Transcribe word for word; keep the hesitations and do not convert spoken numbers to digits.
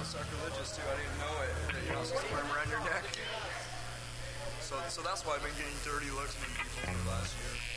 it's sacrilegious too. I didn't know it. That you're not supposed to wear them around your neck. So, so that's why I've been getting dirty looks from people for the last year.